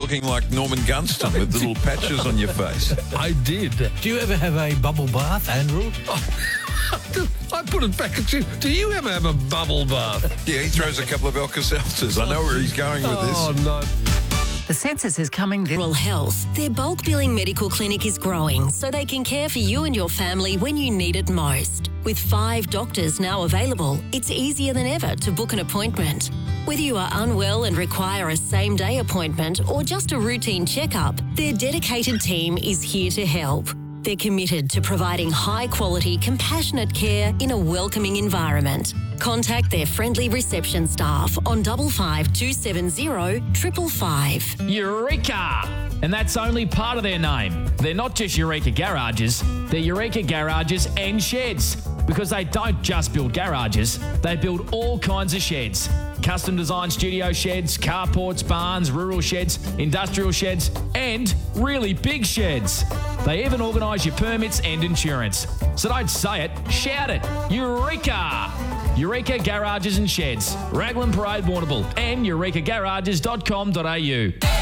looking like Norman Gunston with little patches on your face. I did. Do you ever have a bubble bath, Andrew? I put it back at you. Do you ever have a bubble bath? Yeah, he throws a couple of Alka-Seltzers. I know where he's going with this. Oh, no. The census is coming this... Rural Health, their bulk billing medical clinic is growing so they can care for you and your family when you need it most. With 5 doctors now available, it's easier than ever to book an appointment. Whether you are unwell and require a same-day appointment or just a routine checkup, their dedicated team is here to help. They're committed to providing high-quality, compassionate care in a welcoming environment. Contact their friendly reception staff on 55 270 555. Eureka! And that's only part of their name. They're not just Eureka Garages, they're Eureka Garages and Sheds. Because they don't just build garages, they build all kinds of sheds. Custom designed studio sheds, carports, barns, rural sheds, industrial sheds, and really big sheds. They even organise your permits and insurance. So don't say it, shout it. Eureka! Eureka Garages and Sheds, Raglan Parade, Warrnambool, and eurekagarages.com.au.